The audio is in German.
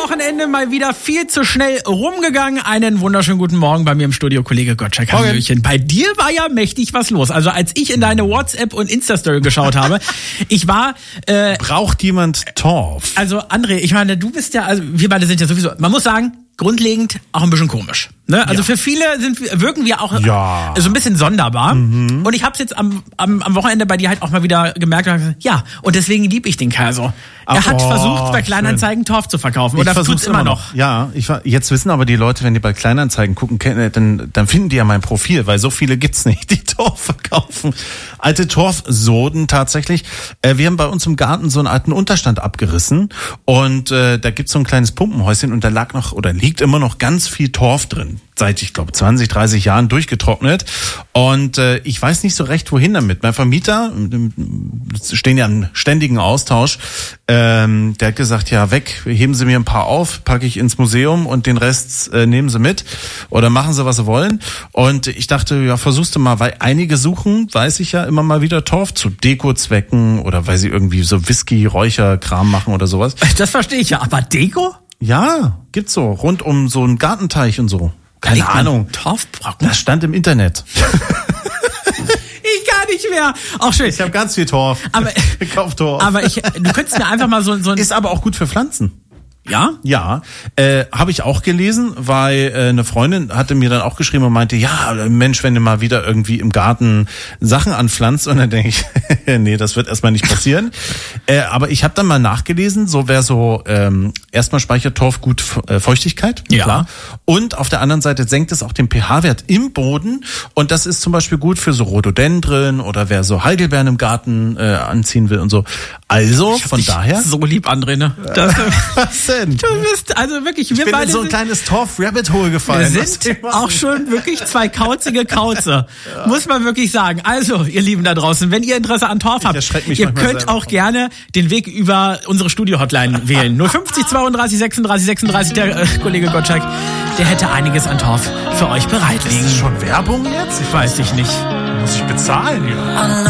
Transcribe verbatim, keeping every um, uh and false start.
Wochenende mal wieder viel zu schnell rumgegangen. Einen wunderschönen guten Morgen bei mir im Studio, Kollege Gottschalk. Hallöchen. Bei dir war ja mächtig was los. Also als ich in deine WhatsApp und Insta-Story geschaut habe, ich war... Äh, Braucht jemand Torf? Also André, ich meine, du bist ja, also wir beide sind ja sowieso, man muss sagen, grundlegend auch ein bisschen komisch. Ne? Also ja. Für viele sind wirken wir auch ja. so ein bisschen sonderbar. Mhm. Und ich habe es jetzt am, am, am Wochenende bei dir halt auch mal wieder gemerkt. Ja, und deswegen lieb ich den Kerl so. Er Ach, hat oh, versucht, bei Kleinanzeigen schön. Torf zu verkaufen. Oder tut's immer noch? Ja, ich, jetzt wissen aber die Leute, wenn die bei Kleinanzeigen gucken, dann, dann finden die ja mein Profil, weil so viele gibt's nicht, die Torf verkaufen. Alte Torfsoden tatsächlich. Äh, wir haben bei uns im Garten so einen alten Unterstand abgerissen und äh, da gibt's so ein kleines Pumpenhäuschen und da lag noch oder liegt immer noch ganz viel Torf drin. Seit, ich glaube, zwanzig, dreißig Jahren durchgetrocknet. Und äh, ich weiß nicht so recht, wohin damit. Mein Vermieter, stehen ja im ständigen Austausch, ähm, der hat gesagt, ja weg, heben Sie mir ein paar auf, packe ich ins Museum und den Rest äh, nehmen Sie mit oder machen Sie, was Sie wollen. Und ich dachte, ja, versuchst du mal, weil einige suchen, weiß ich ja, immer mal wieder Torf zu Dekozwecken oder weil sie irgendwie so Whisky-Räucherkram machen oder sowas. Das verstehe ich ja, aber Deko? Ja, gibt's so, rund um so einen Gartenteich und so. Keine Ahnung. Torfbrocken? Das stand im Internet. Ich gar nicht mehr. Auch schön. Ich habe ganz viel Torf. Aber, Kauf Torf. Aber ich, du könntest mir einfach mal so, so ein... Ist aber auch gut für Pflanzen. Ja? Ja, äh, habe ich auch gelesen, weil äh, eine Freundin hatte mir dann auch geschrieben und meinte, ja, Mensch, wenn du mal wieder irgendwie im Garten Sachen anpflanzt, und dann denke ich, nee, das wird erstmal nicht passieren. äh, aber ich habe dann mal nachgelesen, so wäre so, ähm, erstmal speichert Torf gut äh, Feuchtigkeit, ja. Klar. Und auf der anderen Seite senkt es auch den pH-Wert im Boden und das ist zum Beispiel gut für so Rhododendren oder wer so Heidelbeeren im Garten äh, anziehen will und so. Also, von daher... So lieb, André, ne? Das, was denn? Du bist, also wirklich, ich wir bin beide in so ein sind, kleines Torf-Rabbit-Hole gefallen. Wir sind auch schon wirklich zwei kauzige Kauze. Ja. Muss man wirklich sagen. Also, ihr Lieben da draußen, wenn ihr Interesse an Torf habt, ihr könnt auch gerne den Weg über unsere Studio-Hotline wählen. null fünfzig zweiunddreißig sechsunddreißig sechsunddreißig, der äh, Kollege Gottschalk, der hätte einiges an Torf für euch bereitlegen. Ist das schon Werbung jetzt? Ich weiß ich nicht. Muss ich bezahlen, ja.